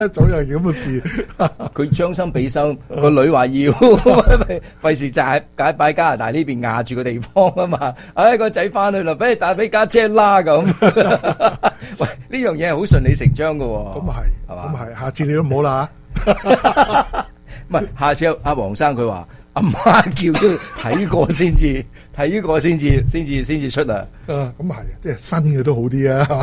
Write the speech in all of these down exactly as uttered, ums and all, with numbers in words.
總有咁嘅事。 佢將心比心，個女話要，費事就係解擺加拿大呢邊壓住個地方啊嘛。唉，個仔翻去啦，俾你打俾家姐啦咁。喂，呢樣嘢係好順理成章噶。 咁啊係， 係嘛？ 咁係，下次你都唔好啦。 唔係，下次阿黃生佢話阿媽叫都睇過先至，睇過先至，先至先至出啊。 啊，咁係，即係新嘅都好啲啊。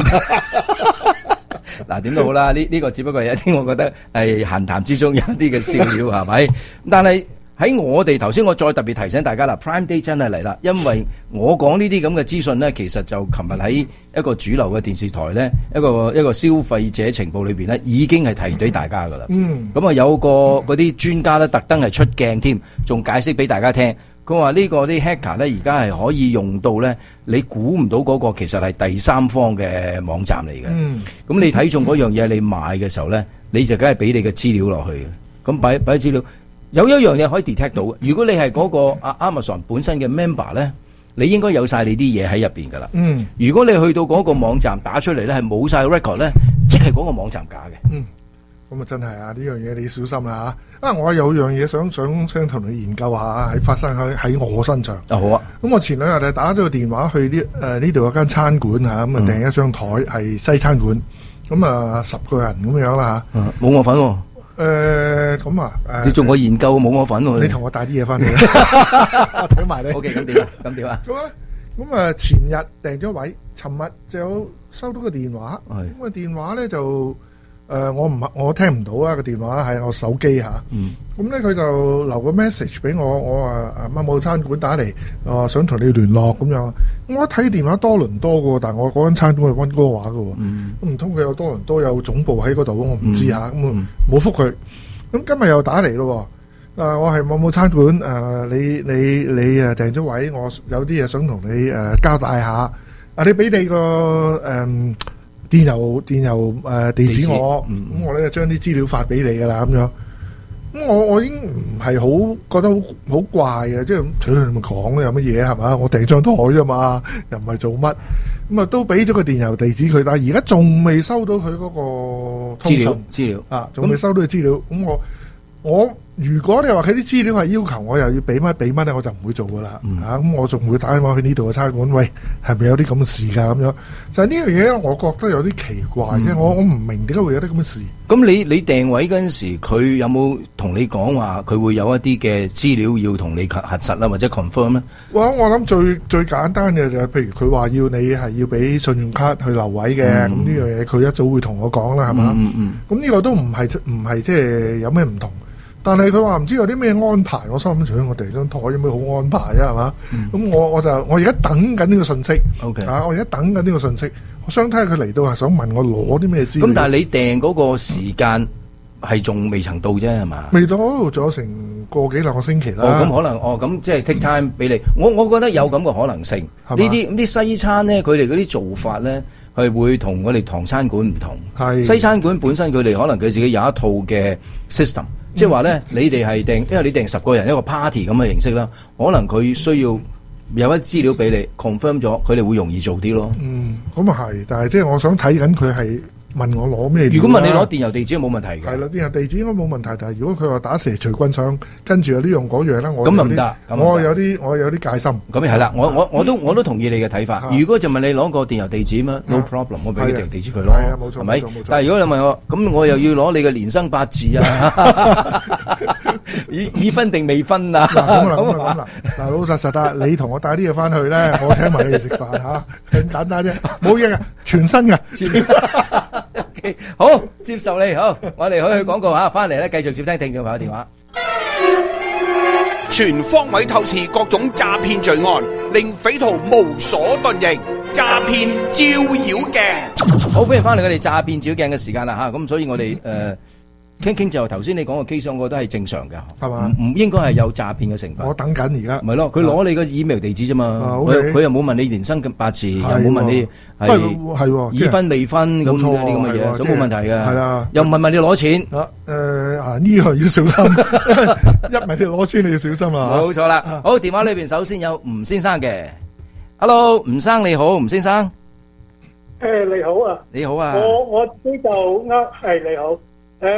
嗱，點都好啦，呢呢個只不過係一啲我覺得係閒談之中有一啲嘅笑料，係咪？但係喺我哋頭先，我再特別提醒大家啦 ，Prime Day 真係嚟啦，因為我講呢啲咁嘅資訊呢，其實就琴日喺一個主流嘅電視台呢，一個一個消費者情報裏邊呢，已經係提俾大家噶啦。 嗯， 咁啊有個嗰啲專家咧，特登係出鏡添，仲解釋俾大家聽。佢話呢個啲 hacker 咧，而家係可以用到咧，你估唔到嗰個其實係第三方嘅網站嚟嘅。嗯，咁你睇中嗰樣嘢，你買嘅時候咧，你就梗係俾你嘅資料落去嘅。咁擺擺資料，有一樣嘢可以 detect 到嘅。如果你係嗰個啊 Amazon 本身嘅 member 咧，你應該有晒你啲嘢喺入邊噶啦。嗯，如果你去到嗰個網站打出嚟咧，係冇晒 record 咧，即係嗰個網站假嘅。 嗯。咁啊，真係啊！呢樣嘢你要小心啦嚇！啊，我有樣嘢想想想同你研究下，喺發生喺喺我身上。啊，好啊！咁我前兩日就打咗個電話去呢誒呢度有間餐館嚇，咁啊訂一張台係西餐館，咁啊十個人咁樣啦嚇。 冇我份喎。 誒咁啊誒！ 你仲我研究冇我份喎？ 你同我帶啲嘢翻嚟，我請埋你。 O K，咁點啊？咁點啊？ 咁啊咁啊，前日訂咗位，尋日就有收到個電話。係。咁啊電話咧就。誒、呃、我唔我聽唔到啦，個電話喺我手機下，咁咧佢就留個 message 俾我，我話啊乜某餐館打嚟，啊想同你聯絡咁樣。我一睇電話多倫多嘅喎，但係我嗰間餐館係溫哥華嘅喎，咁唔通佢有多倫多有總部喺嗰度，我唔知下，咁啊冇覆佢。咁今日又打嚟咯，啊我係某某餐館，誒、啊、你你你誒訂咗位，我有啲嘢想同你誒、啊、交代下，啊你俾你個誒。嗯電郵電郵誒地址我，咁、嗯、我咧就將啲資料發俾你噶啦，咁樣。咁我我已經唔係好覺得好好怪嘅，即係除咗你咪講有乜嘢係嘛？我訂張台啫嘛，又唔係做乜。咁啊都俾咗個電郵地址佢，但係而家仲未收到佢嗰個資料資料啊，仲未收到佢資料。咁我我如果你話佢啲資料係要求我又要俾乜俾乜咧，我就唔會做噶啦。嗯、啊，咁我仲會打電話去呢度嘅餐館，喂，係咪有啲咁嘅事㗎？咁樣就係呢樣嘢，我覺得有啲奇怪嘅、嗯。我我唔明點解會有啲咁嘅事。 咁你你訂位嗰陣時，佢有冇同你講話佢會有一啲嘅資料要同你核實啦，或者 confirm 咧？ 哇！我諗最最簡單嘅就係、是，譬如佢話要你係要俾信用卡去留位嘅，咁呢樣嘢佢一早會同我講啦，係嘛？嗯嗯。咁呢個都唔係唔係即係有咩唔同？但係佢話唔知有啲咩安排，我心諗住我訂張台有咩好安排啊？係嘛？咁、嗯、我我就我而家等緊呢個信息。O K。啊，我而家等緊呢個信息，我想睇下佢嚟到係想問我攞啲咩資料。 咁但係你訂嗰個時間係仲未曾到啫，係嘛？ 未到，仲有成個幾兩個星期啦。 哦，咁可能哦，咁即係 take time 俾你。我我覺得有咁嘅可能性。呢啲啲西餐咧，佢哋嗰啲做法咧係會同我哋唐餐館唔同。係西餐館本身佢哋可能佢自己有一套嘅 system。即係話咧，你哋係訂，因為你訂十個人一個 party 咁嘅形式啦，可能佢需要有一資料俾你 confirm 咗，佢哋會容易做啲咯。嗯， 咁啊係，但係即係我想睇緊佢係問我攞咩？ 如果問你攞電郵地址冇問題嘅。 係啦，電郵地址應該冇問題，但係如果佢話打蛇隨棍上，跟住有呢樣嗰樣咧，我咁唔得， 我有啲我有啲戒心。 咁係啦，我我我都我都同意你嘅睇法。如果就問你攞個電郵地址嘛 ，no problem，我俾個電郵地址佢咯。係啊，冇錯，係咪？但係如果你問我，咁我又要攞你嘅年生八字啊，已已婚定未婚啊？ 嗱咁啦咁啦咁啦，嗱老實實啊，你同我帶啲嘢翻去咧，我請埋你哋食飯嚇，咁簡單啫，冇嘢嘅，全新嘅。 Okay, 好，接受你好，我哋可以去廣告吓，翻嚟咧繼續接聽聽眾朋友電話。 全方位透視各種詐騙罪案，令匪徒無所遁形。詐騙照妖鏡， 好歡迎翻嚟我哋詐騙照妖鏡嘅時間啦吓，咁所以我哋誒。呃傾傾就頭先你講嘅 case，我覺得係正常嘅，係嘛？唔唔應該係有詐騙嘅成分。 我等緊而家。 唔係咯，佢攞你個 email 地址啫嘛。佢佢又冇問你年生嘅八字，又冇問你係係已婚未婚咁呢啲咁嘅嘢，咁冇問題嘅。係啊，又唔係問你攞錢。 啊誒啊呢個要小心，一問你攞錢你要小心啦。 冇錯啦。好，電話裏邊首先有吳先生嘅。Hello，吳生你好，吳先生。 誒你好啊。 你好啊。 我我呢就呃係你好。